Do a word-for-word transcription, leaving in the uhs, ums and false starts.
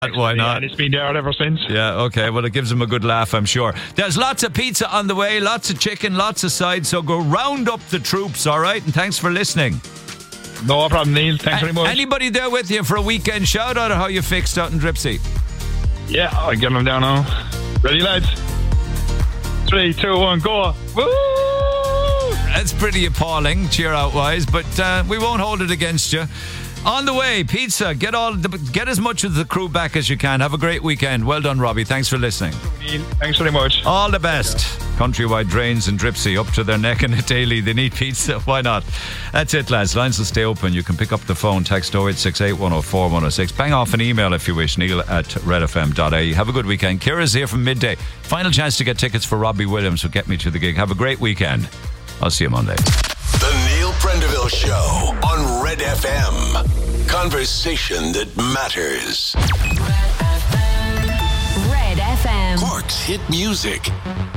Why not? And it's been there ever since. Yeah, okay. Well, it gives them a good laugh, I'm sure. There's lots of pizza on the way, lots of chicken, lots of sides. So go round up the troops, all right? And thanks for listening. No problem, Neil. Thanks A- very much. Anybody there with you for a weekend shout out, or how you fixed out in Dripsy? Yeah, I'll get them down now. Ready, lads? Three, two, one, go. Woo! That's pretty appalling, cheer out wise, but uh, we won't hold it against you. On the way, pizza. Get all, the, get as much of the crew back as you can. Have a great weekend. Well done, Robbie. Thanks for listening. Neil, thanks very much. All the best. Countrywide Drains and Dripsy up to their neck in it daily. They need pizza. Why not? That's it, lads. Lines will stay open. You can pick up the phone. Text oh eight six eight, one oh four, one oh six. Bang off an email if you wish. Neil at red f m dot i e. Have a good weekend. Kira's here from midday. Final chance to get tickets for Robbie Williams. So get me to the gig. Have a great weekend. I'll see you Monday. The Neil Prendeville Show on Red F M. Conversation that matters. Red F M. Cork's hit music.